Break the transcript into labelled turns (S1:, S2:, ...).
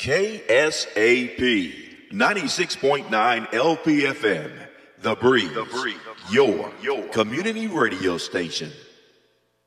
S1: KSAP 96.9 LPFM, The Breeze, your community radio station.